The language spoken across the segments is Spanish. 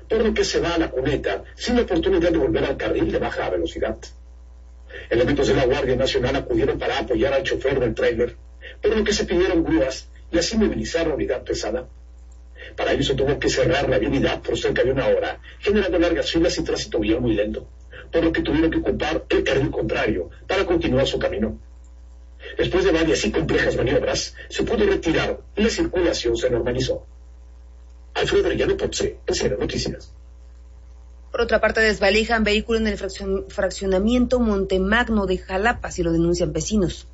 por lo que se va a la cuneta sin oportunidad de volver al carril de baja velocidad. Elementos de la Guardia Nacional acudieron para apoyar al chofer del tráiler, por lo que se pidieron grúas y así movilizar la unidad pesada. Para ello se tuvo que cerrar la vialidad por cerca de una hora, generando largas filas y tránsito vial muy lento, por lo que tuvieron que ocupar el carril contrario para continuar su camino. Después de varias y complejas maniobras, se pudo retirar y la circulación se normalizó. Alfredo Arellano Ponce, NCR Noticias. Por otra parte, desvalijan vehículo en el fraccionamiento Montemagno de Jalapa, si lo denuncian vecinos.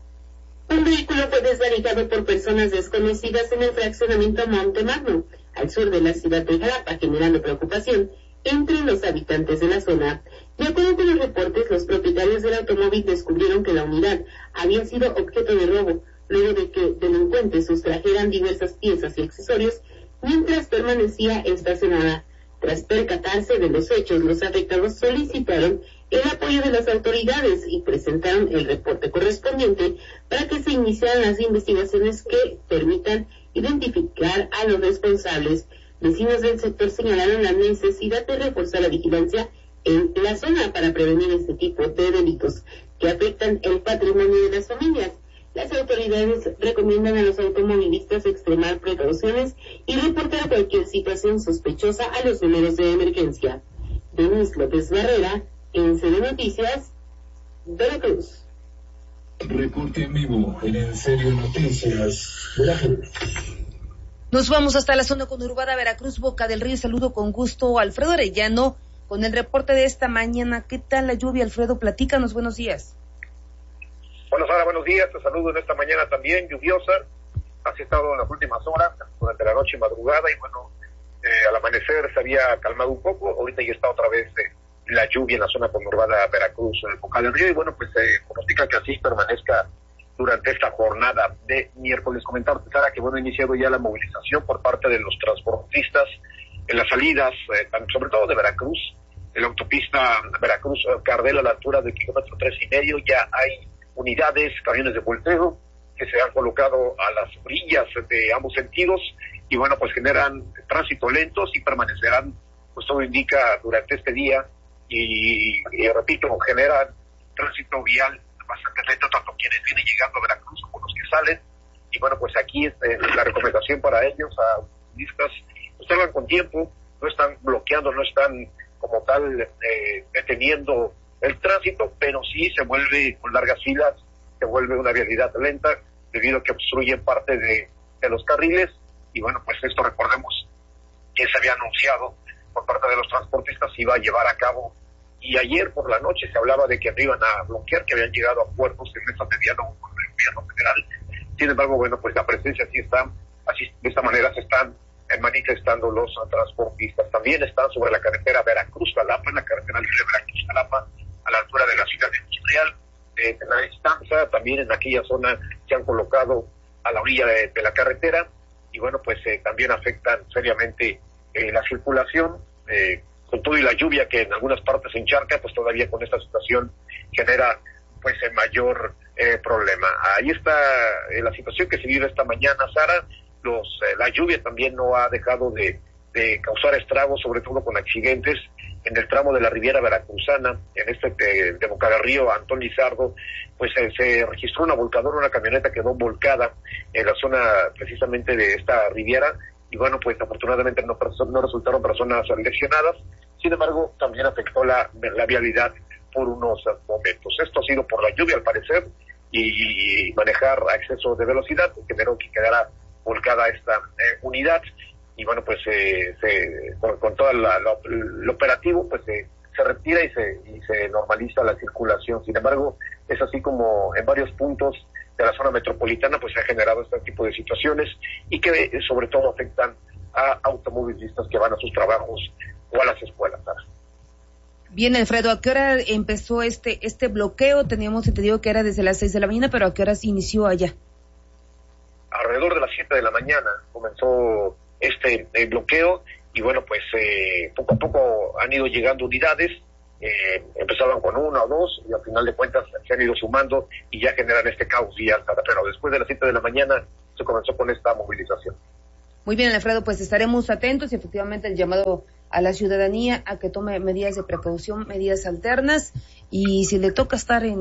Un vehículo fue desvalijado por personas desconocidas en el fraccionamiento Montemagno, al sur de la ciudad de Jalapa, generando preocupación entre los habitantes de la zona. De acuerdo con los reportes, los propietarios del automóvil descubrieron que la unidad había sido objeto de robo, luego de que delincuentes sustrajeran diversas piezas y accesorios mientras permanecía estacionada. Tras percatarse de los hechos, los afectados solicitaron el apoyo de las autoridades y presentaron el reporte correspondiente para que se iniciaran las investigaciones que permitan identificar a los responsables. Vecinos del sector señalaron la necesidad de reforzar la vigilancia en la zona para prevenir este tipo de delitos que afectan el patrimonio de las familias. Las autoridades recomiendan a los automovilistas extremar precauciones y reportar cualquier situación sospechosa a los números de emergencia. Denise López Barrera, NCR Noticias, Veracruz. Reporte en vivo en NCR Noticias, Veracruz. Nos vamos hasta la zona conurbada Veracruz, Boca del Río. Saludo con gusto a Alfredo Arellano con el reporte de esta mañana. ¿Qué tal la lluvia, Alfredo? Platícanos, buenos días. Bueno, Sara, buenos días. Te saludo en esta mañana también lluviosa. Así ha estado en las últimas horas, durante la noche y madrugada, y bueno, al amanecer se había calmado un poco. Ahorita ya está otra vez la lluvia en la zona conurbada Veracruz, en el Boca del Río, y bueno, pues se pronostica que así permanezca durante esta jornada de miércoles. Comentarte, Sara, que bueno, ha iniciado ya la movilización por parte de los transportistas en las salidas, sobre todo de Veracruz, en la autopista Veracruz-Cardel a la altura del kilómetro 3.5, ya hay unidades, camiones de volteo que se han colocado a las orillas de ambos sentidos y bueno, pues generan tránsito lentos y permanecerán, pues todo indica, durante este día y repito, generan tránsito vial bastante lento, tanto quienes vienen llegando a Veracruz como los que salen, y bueno, pues aquí la recomendación para ellos, a turistas, pues salgan con tiempo, no están bloqueando, no están como tal deteniendo el tránsito, pero sí se vuelve con largas filas, se vuelve una vialidad lenta, debido a que obstruyen parte de los carriles, y bueno, pues esto recordemos que se había anunciado por parte de los transportistas, se iba a llevar a cabo, y ayer por la noche se hablaba de que no iban a bloquear, que habían llegado a acuerdos en esta mediano con el gobierno federal. Sin embargo, bueno, pues la presencia sí está, así de esta manera se están manifestando los transportistas. También están sobre la carretera Veracruz-Jalapa, en la carretera libre Veracruz-Jalapa, a la altura de la ciudad industrial. En la distancia, también en aquella zona se han colocado a la orilla de la carretera, y bueno, pues también afectan seriamente la circulación, con todo y la lluvia que en algunas partes se encharca, pues todavía con esta situación genera pues el mayor problema. Ahí está la situación que se vive esta mañana, Sara. La lluvia también no ha dejado de causar estragos, sobre todo con accidentes en el tramo de la Riviera Veracruzana, en de Boca del Río a Antón Lizardo, pues se registró una volcadora, una camioneta quedó volcada en la zona precisamente de esta Riviera, y bueno, pues afortunadamente no resultaron personas lesionadas. Sin embargo, también afectó la vialidad por unos momentos. Esto ha sido por la lluvia, al parecer, y manejar a exceso de velocidad generó que quedara volcada esta unidad, y bueno, pues con todo lo operativo, pues se retira y se normaliza la circulación. Sin embargo, es así como en varios puntos de la zona metropolitana pues se ha generado este tipo de situaciones, y que sobre todo afectan a automovilistas que van a sus trabajos o a las escuelas. Bien, Alfredo, ¿a qué hora empezó este bloqueo? Teníamos entendido que era desde las 6 de la mañana, pero ¿a qué hora se inició allá? Alrededor de las 7 de la mañana comenzó este bloqueo, y bueno, pues poco a poco han ido llegando unidades, empezaban con una o dos, y al final de cuentas se han ido sumando y ya generan este caos vial, pero después de las 7 de la mañana se comenzó con esta movilización. Muy bien, Alfredo, pues estaremos atentos, y efectivamente el llamado a la ciudadanía a que tome medidas de precaución, medidas alternas, y si le toca estar en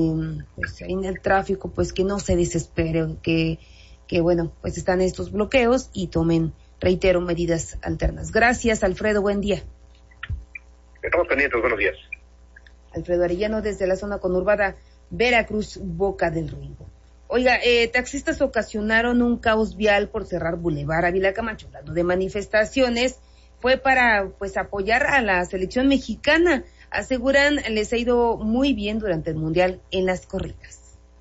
el tráfico, pues que no se desespere, que bueno, pues están estos bloqueos y tomen, reitero, medidas alternas. Gracias, Alfredo, buen día. Estamos pendientes, buenos días. Alfredo Arellano desde la zona conurbada Veracruz, Boca del Río. Oiga, taxistas ocasionaron un caos vial por cerrar Boulevard Ávila Camacho. Hablando de manifestaciones, fue para pues apoyar a la selección mexicana. Aseguran les ha ido muy bien durante el Mundial en las corridas.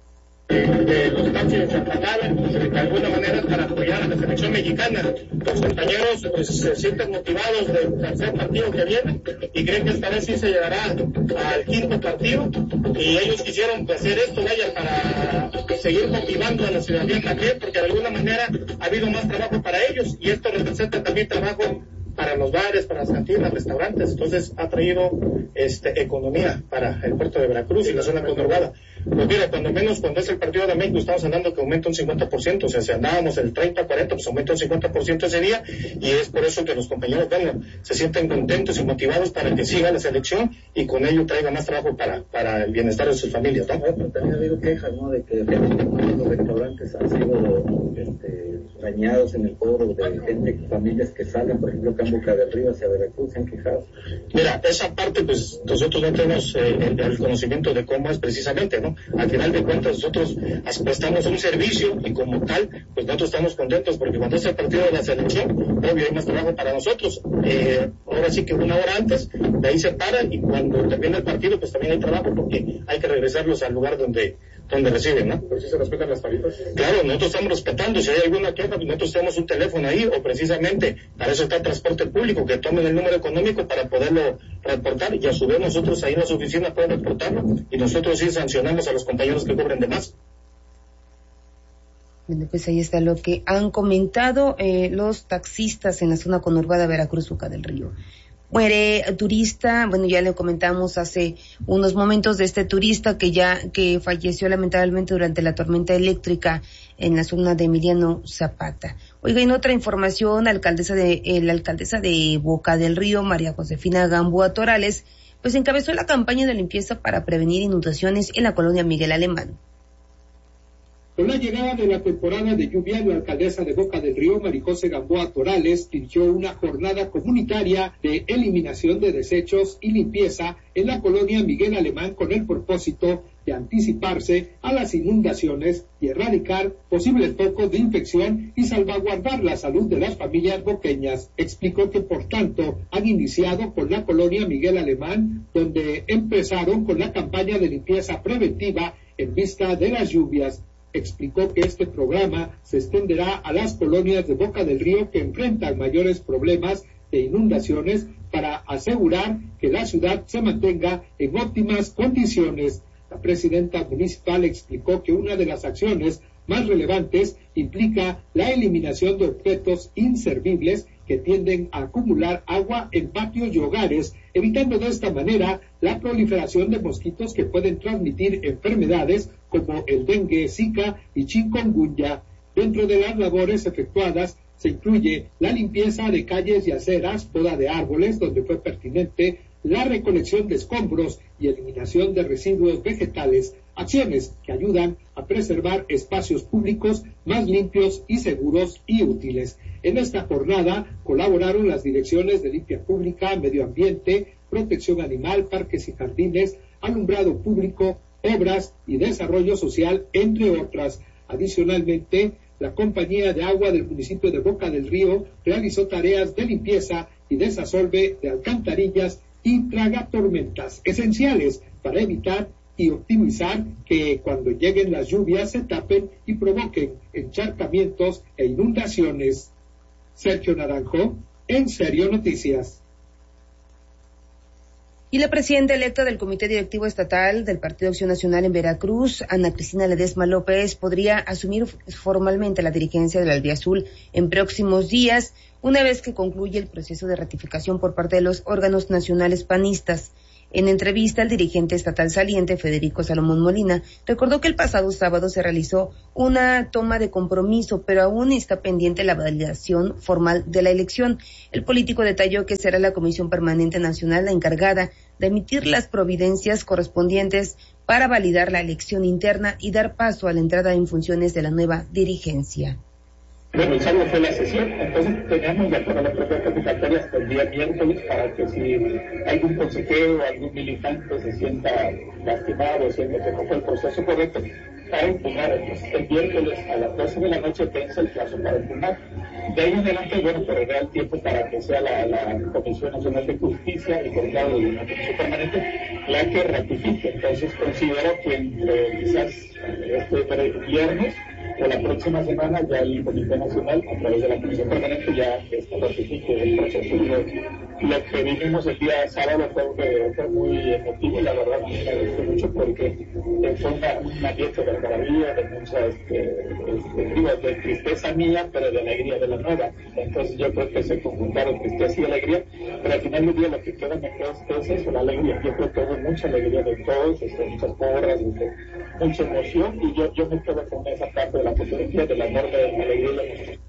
De los taxis de Santa Clara, pues, de alguna manera para apoyar a la selección mexicana. Los compañeros pues se sienten motivados del tercer partido que viene y creen que esta vez sí se llegará al quinto partido, y ellos quisieron pues, hacer esto, vaya, para seguir motivando a la ciudadanía también, porque de alguna manera ha habido más trabajo para ellos, y esto representa también trabajo para los bares, para las cantinas, restaurantes. Entonces ha traído economía para el puerto de Veracruz y la zona conurbada. Pues mira, cuando es el partido de México, estamos hablando que aumenta un 50%, o sea, si andábamos el 30-40, pues aumenta un 50% ese día, y es por eso que los compañeros se sienten contentos y motivados para que siga la selección y con ello traiga más trabajo para el bienestar de sus familias, ¿no? Pero también ha habido quejas, ¿no?, de que los restaurantes han sido dañados en el cobro de gente, familias que salen, por ejemplo, acá en Boca del Río hacia Veracruz, se han quejado. Mira, esa parte, pues, nosotros no tenemos el conocimiento de cómo es precisamente, ¿no? Al final de cuentas, nosotros prestamos un servicio y como tal, pues nosotros estamos contentos porque cuando es el partido de la selección, obvio, hay más trabajo para nosotros. Ahora sí que una hora antes, de ahí se para, y cuando termina el partido, pues también hay trabajo porque hay que regresarlos al lugar donde reciben, ¿no? ¿Pero si se respetan las tarifas? Claro, nosotros estamos respetando. Si hay alguna queja, pues nosotros tenemos un teléfono ahí, o precisamente para eso está el transporte público, que tomen el número económico para poderlo reportar, y a su vez nosotros ahí en las oficinas pueden reportarlo, y nosotros sí sancionamos a los compañeros que cobren de más. Bueno, pues ahí está lo que han comentado los taxistas en la zona conurbada Veracruz, Boca del Río. Muere turista, bueno, ya le comentamos hace unos momentos de este turista que falleció lamentablemente durante la tormenta eléctrica en la zona de Emiliano Zapata. Oiga, en otra información, la alcaldesa de Boca del Río, María Josefina Gamboa Torales, pues encabezó la campaña de limpieza para prevenir inundaciones en la colonia Miguel Alemán. Con la llegada de la temporada de lluvia, la alcaldesa de Boca del Río, María José Gamboa Torales, dirigió una jornada comunitaria de eliminación de desechos y limpieza en la colonia Miguel Alemán con el propósito de anticiparse a las inundaciones y erradicar posibles focos de infección y salvaguardar la salud de las familias boqueñas. Explicó que, por tanto, han iniciado con la colonia Miguel Alemán, donde empezaron con la campaña de limpieza preventiva en vista de las lluvias. Explicó que este programa se extenderá a las colonias de Boca del Río que enfrentan mayores problemas de inundaciones para asegurar que la ciudad se mantenga en óptimas condiciones. La presidenta municipal explicó que una de las acciones más relevantes implica la eliminación de objetos inservibles que tienden a acumular agua en patios y hogares, evitando de esta manera la proliferación de mosquitos que pueden transmitir enfermedades como el dengue, zika y chikungunya. Dentro de las labores efectuadas se incluye la limpieza de calles y aceras, poda de árboles donde fue pertinente, la recolección de escombros y eliminación de residuos vegetales, acciones que ayudan a preservar espacios públicos más limpios y seguros y útiles. En esta jornada colaboraron las direcciones de Limpia Pública, Medio Ambiente, Protección Animal, Parques y Jardines, Alumbrado Público, Obras y Desarrollo Social, entre otras. Adicionalmente, la Compañía de Agua del municipio de Boca del Río realizó tareas de limpieza y desasolve de alcantarillas y tragatormentas, esenciales para evitar y optimizar que cuando lleguen las lluvias se tapen y provoquen encharcamientos e inundaciones. Sergio Naranjo, En Serio Noticias. Y la presidenta electa del Comité Directivo Estatal del Partido Acción Nacional en Veracruz, Ana Cristina Ledesma López, podría asumir formalmente la dirigencia del Albiazul en próximos días, una vez que concluye el proceso de ratificación por parte de los órganos nacionales panistas. En entrevista, el dirigente estatal saliente, Federico Salomón Molina, recordó que el pasado sábado se realizó una toma de compromiso, pero aún está pendiente la validación formal de la elección. El político detalló que será la Comisión Permanente Nacional la encargada de emitir las providencias correspondientes para validar la elección interna y dar paso a la entrada en funciones de la nueva dirigencia. Bueno, el sábado fue la sesión, entonces teníamos de acuerdo a las propias convocatorias hasta el día miércoles para que si algún consejero o algún militante se sienta lastimado, siendo que no fue el proceso correcto, para impugnar. El miércoles a las 12 de la noche vence el plazo para impugnar. De ahí en adelante, bueno, correrá el tiempo para que sea la Comisión Nacional de Justicia y por el lado de la Comisión Permanente la que ratifique. Entonces considero que quizás este viernes o la próxima semana ya el Comité Nacional, a través de la Comisión Permanente, ya ratifique el proceso. Lo que vivimos el día sábado fue muy emotivo, la verdad me agradezco mucho porque fue un ambiente de algarabía, de mucha de tristeza mía, pero de alegría de la nueva. Entonces yo creo que se conjuntaron tristeza y alegría, pero al final del día lo que queda mejor es eso, la alegría. Yo creo que hubo mucha alegría de todos, muchas porras, mucha emoción, y yo me quedo con esa parte de la fotografía, del amor, de la alegría y la emoción.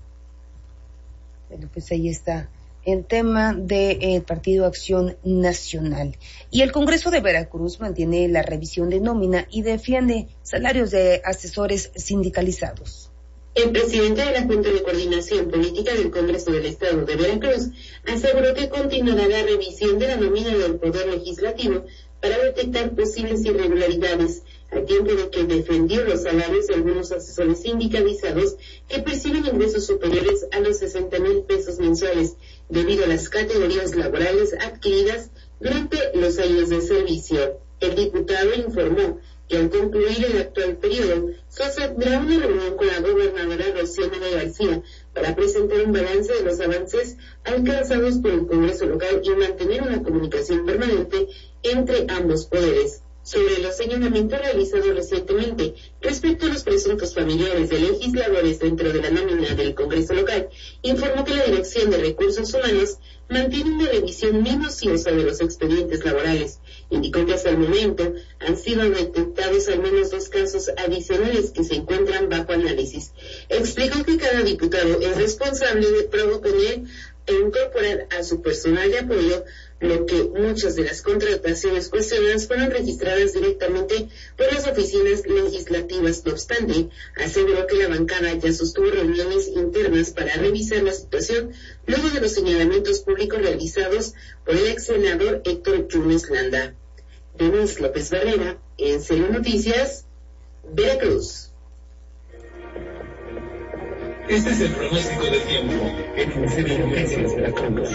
Bueno, pues ahí está el tema del Partido Acción Nacional. Y el Congreso de Veracruz mantiene la revisión de nómina y defiende salarios de asesores sindicalizados. El presidente de la Junta de Coordinación Política del Congreso del Estado de Veracruz aseguró que continuará la revisión de la nómina del Poder Legislativo para detectar posibles irregularidades, al tiempo de que defendió los salarios de algunos asesores sindicalizados que perciben ingresos superiores a los 60,000 pesos mensuales, debido a las categorías laborales adquiridas durante los años de servicio. El diputado informó que al concluir el actual periodo, sostendrá una reunión con la gobernadora Rocío Nale García para presentar un balance de los avances alcanzados por el Congreso local y mantener una comunicación permanente entre ambos poderes. Sobre los señalamientos realizados recientemente respecto a los presuntos familiares de legisladores dentro de la nómina del Congreso local, informó que la Dirección de Recursos Humanos mantiene una revisión minuciosa de los expedientes laborales. Indicó que hasta el momento han sido detectados al menos 2 casos adicionales que se encuentran bajo análisis. Explicó que cada diputado es responsable de proponer e incorporar a su personal de apoyo, lo que muchas de las contrataciones cuestionadas fueron registradas directamente por las oficinas legislativas. No obstante, aseguró que la bancada ya sostuvo reuniones internas para revisar la situación luego de los señalamientos públicos realizados por el ex senador Héctor Yunes Landa. Denise López Barrera, en Serio Noticias, Veracruz. Este es el pronóstico del tiempo en Serio Noticias Veracruz.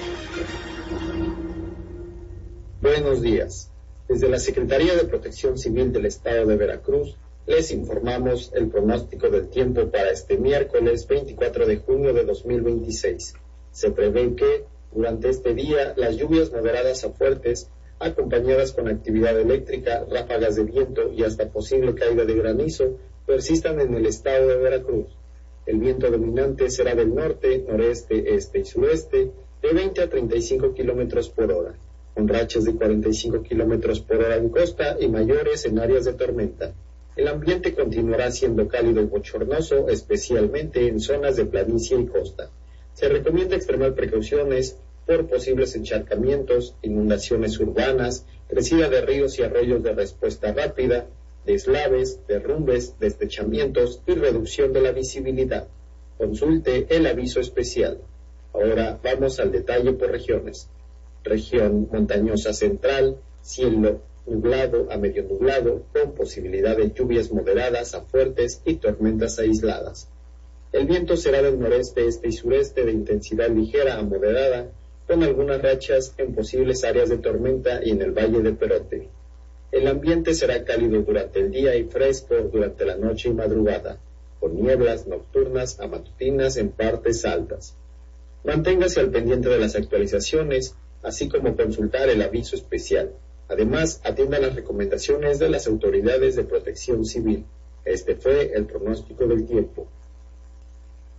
Buenos días. Desde la Secretaría de Protección Civil del Estado de Veracruz, les informamos el pronóstico del tiempo para este miércoles 24 de junio de 2026. Se prevé que, durante este día, las lluvias moderadas a fuertes, acompañadas con actividad eléctrica, ráfagas de viento y hasta posible caída de granizo, persistan en el estado de Veracruz. El viento dominante será del norte, noreste, este y sureste, de 20 a 35 kilómetros por hora, con rachas de 45 kilómetros por hora en costa y mayores en áreas de tormenta. El ambiente continuará siendo cálido y bochornoso, especialmente en zonas de planicie y costa. Se recomienda extremar precauciones por posibles encharcamientos, inundaciones urbanas, crecida de ríos y arroyos de respuesta rápida, deslaves, derrumbes, deslizamientos y reducción de la visibilidad. Consulte el aviso especial. Ahora vamos al detalle por regiones. Región montañosa central, cielo nublado a medio nublado, con posibilidad de lluvias moderadas a fuertes y tormentas aisladas. El viento será del noreste, este y sureste de intensidad ligera a moderada, con algunas rachas en posibles áreas de tormenta y en el valle de Perote. El ambiente será cálido durante el día y fresco durante la noche y madrugada, con nieblas nocturnas a matutinas en partes altas. Manténgase al pendiente de las actualizaciones, así como consultar el aviso especial. Además, atienda las recomendaciones de las autoridades de protección civil. Este fue el pronóstico del tiempo.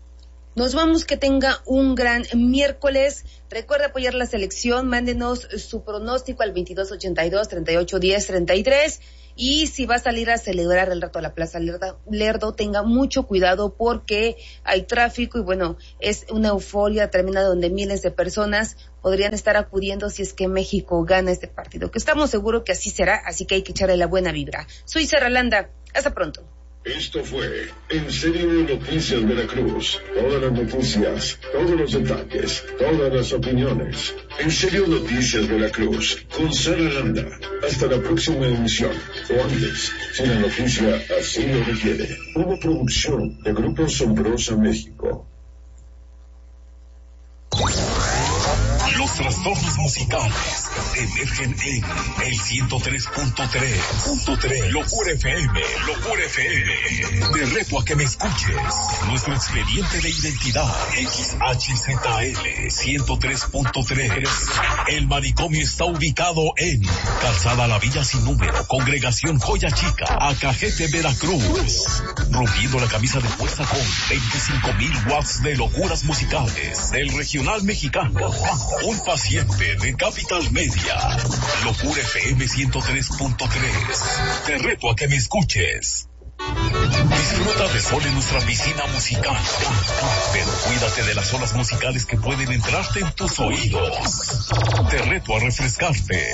Nos vamos, que tenga un gran miércoles. Recuerda apoyar la selección, mándenos su pronóstico al 2282-3810-33. Y si va a salir a celebrar el rato a la Plaza Lerdo, tenga mucho cuidado porque hay tráfico y bueno, es una euforia tremenda donde miles de personas podrían estar acudiendo si es que México gana este partido, que estamos seguros que así será, así que hay que echarle la buena vibra. Soy Sara Landa, hasta pronto. Esto fue En Serio Noticias Veracruz. Todas las noticias, todos los detalles, todas las opiniones. En Serio Noticias Veracruz, con Sara Landa. Hasta la próxima emisión. O antes, si la noticia así lo requiere. Una producción de Grupo Asombrosa México. Los trastornos musicales emergen en el 103.3. Locura FM. Te reto a que me escuches. Nuestro expediente de identidad XHZL 103.3. El manicomio está ubicado en Calzada La Villa Sin Número, Congregación Joya Chica, Acajete, Veracruz. Rompiendo la camisa de fuerza con 25,000 watts de locuras musicales del regional mexicano. Un paciente de Capital Media. Locura FM 103.3. Te reto a que me escuches. Disfruta de sol en nuestra piscina musical, pero cuídate de las olas musicales que pueden entrarte en tus oídos. Te reto a refrescarte.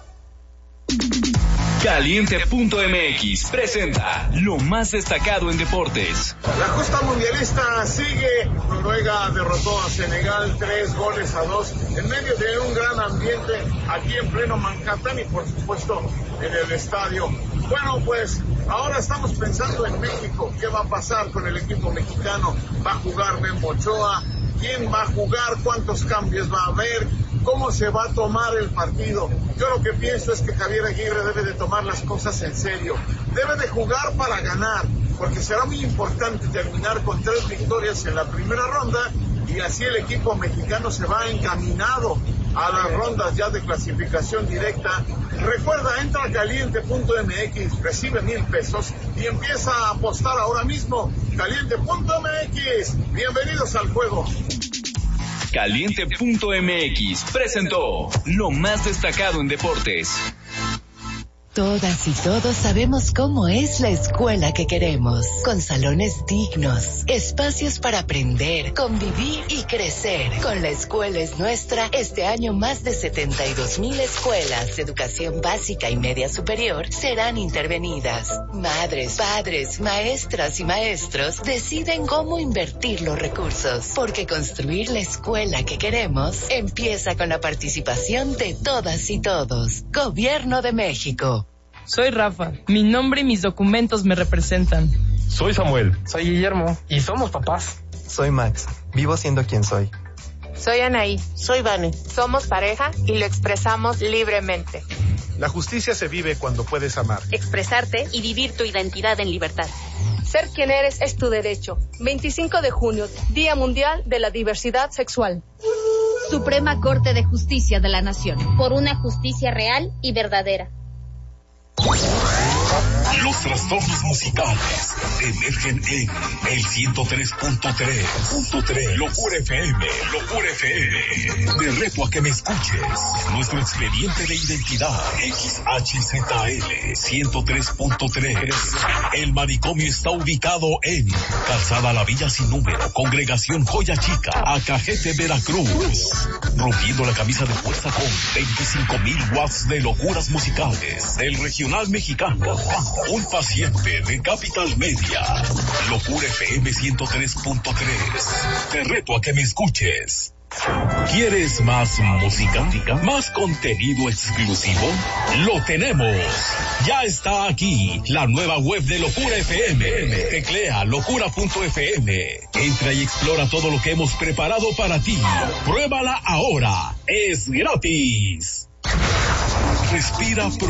Caliente.mx presenta lo más destacado en deportes. La justa mundialista sigue. Noruega derrotó a Senegal 3-2 en medio de un gran ambiente aquí en pleno Manhattan y por supuesto en el estadio. Bueno, pues ahora estamos pensando en México. ¿Qué va a pasar con el equipo mexicano? ¿Va a jugar Memo Ochoa? ¿Quién va a jugar? ¿Cuántos cambios va a haber? ¿Cómo se va a tomar el partido? Yo lo que pienso es que Javier Aguirre debe de tomar las cosas en serio. Debe de jugar para ganar, porque será muy importante terminar con 3 victorias en la primera ronda y así el equipo mexicano se va encaminado a las rondas ya de clasificación directa. Recuerda, entra a caliente.mx, recibe 1,000 pesos y empieza a apostar ahora mismo. Caliente.mx, bienvenidos al juego. Caliente.mx presentó lo más destacado en deportes. Todas y todos sabemos cómo es la escuela que queremos, con salones dignos, espacios para aprender, convivir y crecer. Con La Escuela es Nuestra, este año más de 72,000 escuelas de educación básica y media superior serán intervenidas. Madres, padres, maestras y maestros deciden cómo invertir los recursos, porque construir la escuela que queremos empieza con la participación de todas y todos. Gobierno de México. Soy Rafa, mi nombre y mis documentos me representan. Soy Samuel. Soy Guillermo y somos papás. Soy Max, vivo siendo quien soy. Soy Anaí. Soy Vane. Somos pareja y lo expresamos libremente. La justicia se vive cuando puedes amar, expresarte y vivir tu identidad en libertad. Ser quien eres es tu derecho. 25 de junio, Día Mundial de la Diversidad Sexual. Suprema Corte de Justicia de la Nación. Por una justicia real y verdadera. Los trastornos musicales emergen en el 103.3. Locura FM. Te reto a que me escuches. Nuestro expediente de identidad XHZL 103.3. El manicomio está ubicado en Calzada La Villa Sin Número, Congregación Joya Chica, Acajete, Veracruz. Rompiendo la camisa de fuerza con 25,000 watts de locuras musicales del regional mexicano. Un paciente de Capital Media. Locura FM 103.3. Te reto a que me escuches. ¿Quieres más música? ¿Más contenido exclusivo? ¡Lo tenemos! Ya está aquí la nueva web de Locura FM. Teclea locura.fm. Entra y explora todo lo que hemos preparado para ti. Pruébala ahora. Es gratis. Respira